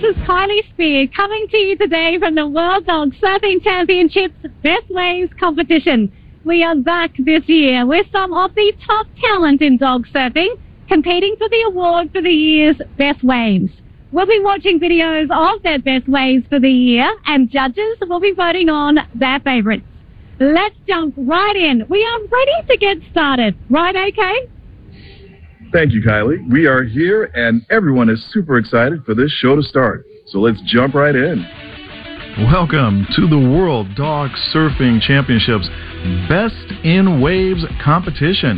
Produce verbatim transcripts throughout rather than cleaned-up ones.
is Kylie Spear coming to you today from the World Dog Surfing Championships Best Waves competition. We are back this year with some of the top talent in dog surfing, competing for the award for the year's Best Waves. We'll be watching videos of their best waves for the year, and judges will be voting on their favorites. Let's jump right in. We are ready to get started. Right, A K? Thank you, Kylie. We are here, and everyone is super excited for this show to start. So let's jump right in. Welcome to the World Dog Surfing Championships Best in Waves competition.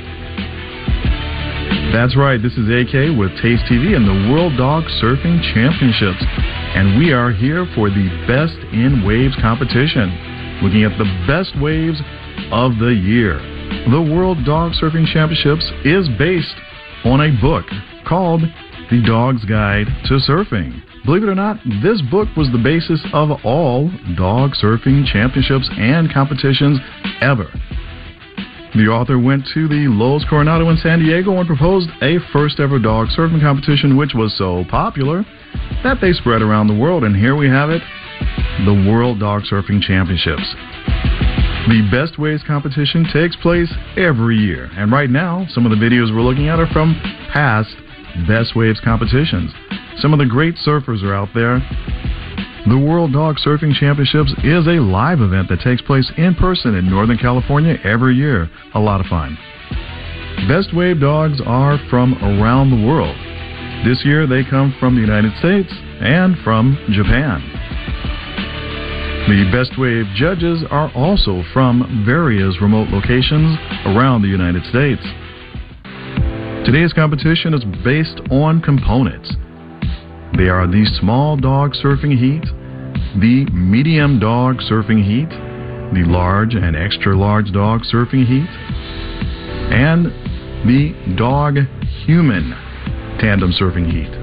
That's right, this is A K with Taste T V and the World Dog Surfing Championships. And we are here for the Best in Waves competition, looking at the best waves of the year. The World Dog Surfing Championships is based on a book called The Dog's Guide to Surfing. Believe it or not, this book was the basis of all dog surfing championships and competitions ever. The author went to the Lowe's Coronado in San Diego and proposed a first ever dog surfing competition, which was so popular that they spread around the world, and here we have it, the World Dog Surfing Championships. The Best Waves competition takes place every year, and right now, some of the videos we're looking at are from past Best Waves competitions. Some of the great surfers are out there. The World Dog Surfing Championships is a live event that takes place in person in Northern California every year. A lot of fun. Best wave dogs are from around the world. This year, they come from the United States and from Japan. The Best Wave judges are also from various remote locations around the United States. Today's competition is based on components. They are the small dog surfing heat, the medium dog surfing heat, the large and extra large dog surfing heat, and the dog human tandem surfing heat.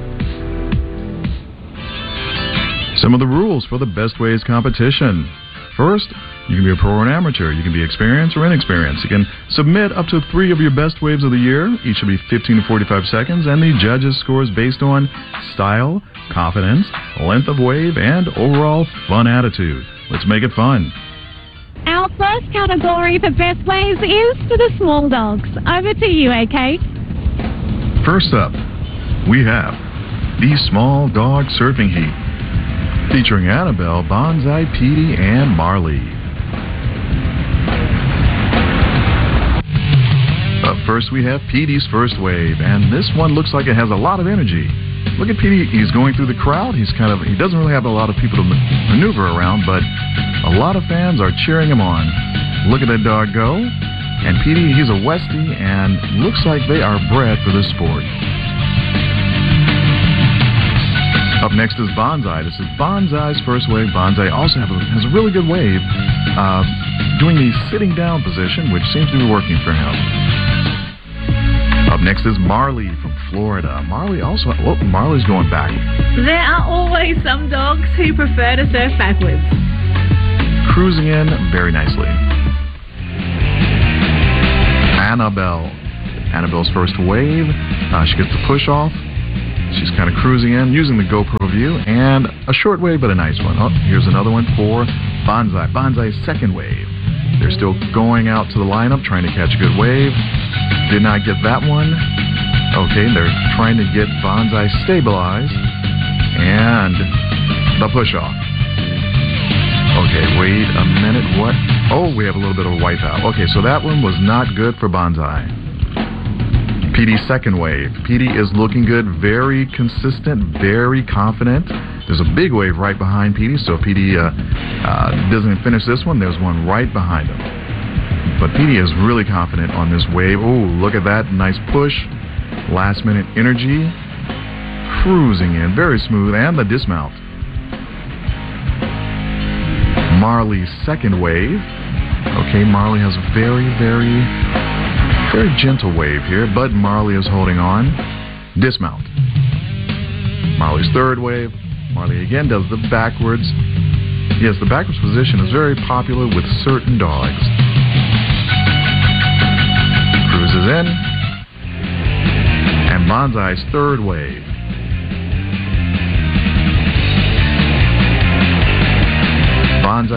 Some of the rules for the Best Waves competition. First, you can be a pro or an amateur. You can be experienced or inexperienced. You can submit up to three of your best waves of the year. Each will be fifteen to forty-five seconds, and the judges' scores based on style, confidence, length of wave, and overall fun attitude. Let's make it fun. Our first category for Best Waves is for the small dogs. Over to you, A K. First up, we have the Small Dog Surfing Heat, featuring Annabelle, Bonsai, Petey, and Marley. Up first, we have Petey's first wave, and this one looks like it has a lot of energy. Look at Petey, he's going through the crowd. He's kind of, he doesn't really have a lot of people to maneuver around, but a lot of fans are cheering him on. Look at that dog go. And Petey, he's a Westie, and looks like they are bred for this sport. Up next is Bonsai. This is Bonsai's first wave. Bonsai also have a, has a really good wave, uh, doing the sitting down position, which seems to be working for him. Up next is Marley from Florida. Marley also, oh, Marley's going back. There are always some dogs who prefer to surf backwards. Cruising in very nicely. Annabelle. Annabelle's first wave. Uh, she gets the push off. She's kind of cruising in, using the GoPro view, and a short wave, but a nice one. Oh, here's another one for Bonsai. Bonsai's second wave. They're still going out to the lineup, trying to catch a good wave. Did not get that one. Okay, they're trying to get Bonsai stabilized, and the push-off. Okay, wait a minute, what? Oh, we have a little bit of a wipeout. Okay, so that one was not good for Bonsai. Petey's second wave. Petey is looking good, very consistent, very confident. There's a big wave right behind Petey, so if Petey uh, uh, doesn't finish this one, there's one right behind him. But Petey is really confident on this wave. Oh, look at that, nice push. Last minute energy. Cruising in, very smooth, and the dismount. Marley's second wave. Okay, Marley has a very, very... very gentle wave here, but Marley is holding on. Dismount. Marley's third wave. Marley again does the backwards. Yes, the backwards position is very popular with certain dogs. Cruises in. And Bonsai's third wave.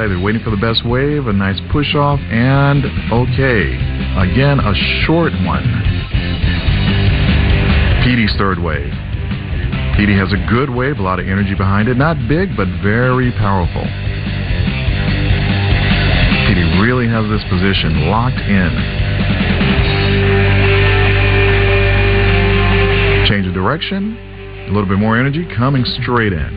excited, waiting for the best wave, a nice push-off, and okay. Again, a short one. Petey's third wave. Petey has a good wave, a lot of energy behind it. Not big, but very powerful. Petey really has this position locked in. Change of direction, a little bit more energy, coming straight in.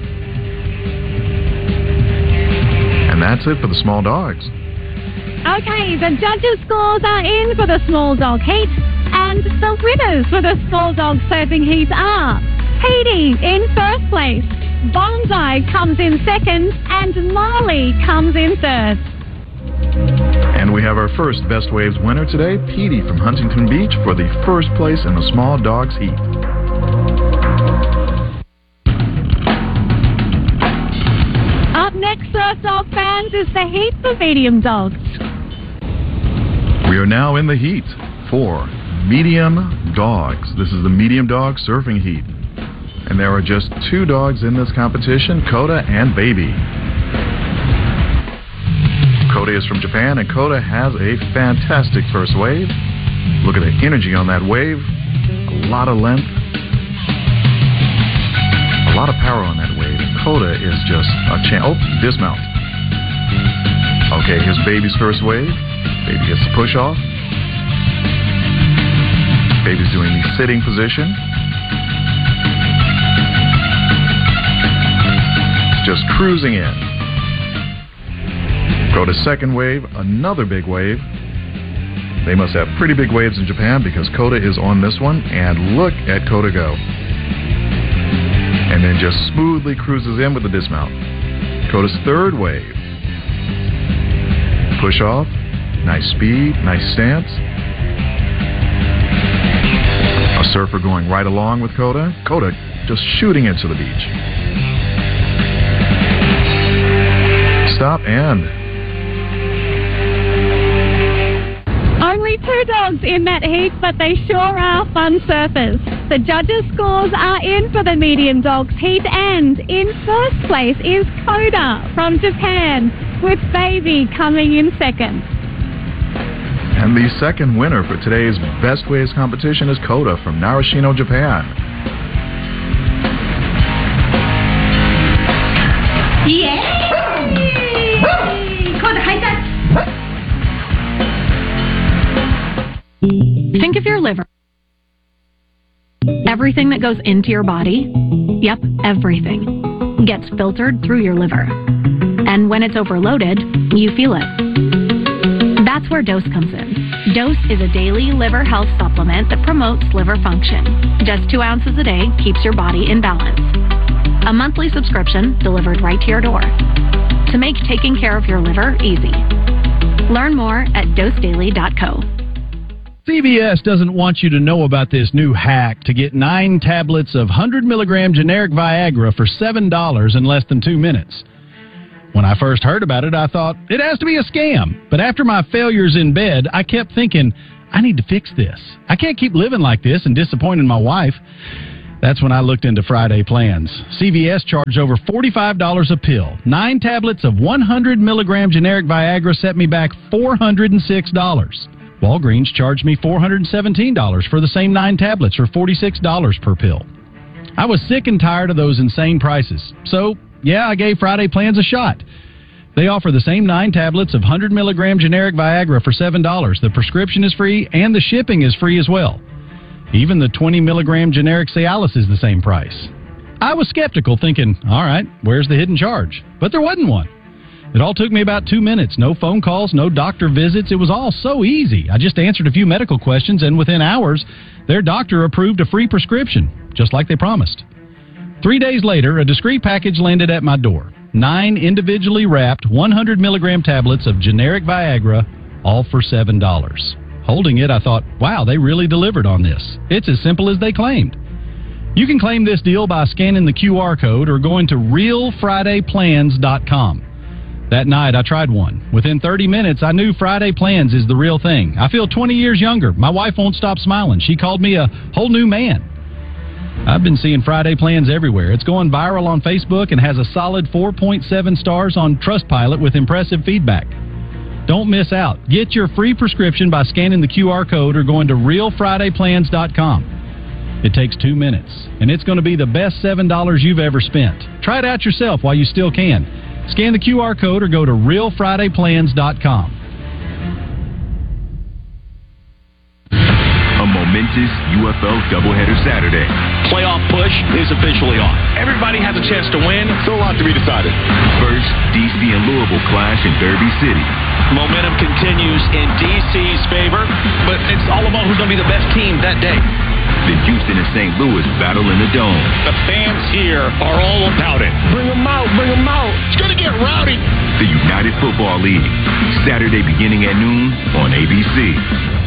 And that's it for the small dogs. Okay, the judges' scores are in for the small dog heat, and the winners for the small dog surfing heat are Petey in first place, Bonsai comes in second, and Marley comes in third. And we have our first Best Waves winner today, Petey from Huntington Beach, for the first place in the small dogs heat. Up next, Surf Dog fans, is the heat for medium dogs. We are now in the heat for medium dogs. This is the medium dog surfing heat. And there are just two dogs in this competition, Coda and Baby. Coda is from Japan, and Coda has a fantastic first wave. Look at the energy on that wave. A lot of length. A lot of power on that wave. Coda is just a champ. Oh, dismount. Okay, here's Baby's first wave. Baby gets the push off. Baby's doing the sitting position. Just cruising in. Go to second wave, another big wave. They must have pretty big waves in Japan because Coda is on this one, and look at Coda go. And then just smoothly cruises in with the dismount. Coda's third wave. Push off, nice speed, nice stance. A surfer going right along with Coda. Coda just shooting into the beach. Stop and... Only two dogs in that heat, but they sure are fun surfers. The judges' scores are in for the medium dogs heat, and in first place is Coda from Japan, with Baby coming in second. And the second winner for today's Best Waves competition is Coda from Narashino, Japan. Yay! Coda, high touch! Think of your liver. Everything that goes into your body, yep, everything, gets filtered through your liver. And when it's overloaded, you feel it. That's where Dose comes in. Dose is a daily liver health supplement that promotes liver function. Just two ounces a day keeps your body in balance. A monthly subscription delivered right to your door. To make taking care of your liver easy. Learn more at dose daily dot co. C V S doesn't want you to know about this new hack to get nine tablets of one hundred milligram generic Viagra for seven dollars in less than two minutes. When I first heard about it, I thought, it has to be a scam. But after my failures in bed, I kept thinking, I need to fix this. I can't keep living like this and disappointing my wife. That's when I looked into Friday plans. C V S charged over forty-five dollars a pill. Nine tablets of one hundred milligram generic Viagra set me back four hundred six dollars. Walgreens charged me four hundred seventeen dollars for the same nine tablets for forty-six dollars per pill. I was sick and tired of those insane prices. So, yeah, I gave Friday plans a shot. They offer the same nine tablets of one hundred milligram generic Viagra for seven dollars. The prescription is free and the shipping is free as well. Even the twenty milligram generic Cialis is the same price. I was skeptical, thinking, all right, where's the hidden charge? But there wasn't one. It all took me about two minutes. No phone calls, no doctor visits. It was all so easy. I just answered a few medical questions, and within hours, their doctor approved a free prescription, just like they promised. Three days later, a discreet package landed at my door. Nine individually wrapped one hundred milligram tablets of generic Viagra, all for seven dollars. Holding it, I thought, wow, they really delivered on this. It's as simple as they claimed. You can claim this deal by scanning the Q R code or going to real friday plans dot com. That night, I tried one. Within thirty minutes, I knew Friday Plans is the real thing. I feel twenty years younger. My wife won't stop smiling. She called me a whole new man. I've been seeing Friday Plans everywhere. It's going viral on Facebook and has a solid four point seven stars on Trustpilot with impressive feedback. Don't miss out. Get your free prescription by scanning the Q R code or going to real friday plans dot com. It takes two minutes, and it's going to be the best seven dollars you've ever spent. Try it out yourself while you still can. Scan the Q R code or go to real friday plans dot com. A momentous U F L doubleheader Saturday. Playoff push is officially on. Everybody has a chance to win. Still a lot to be decided. First, D C and Louisville clash in Derby City. Momentum continues in D C's favor, but it's all about who's going to be the best team that day. Then Houston and Saint Louis battle in the Dome. The fans here are all about it. Bring them out, bring them out. It's going to get rowdy. The United Football League. Saturday beginning at noon on A B C.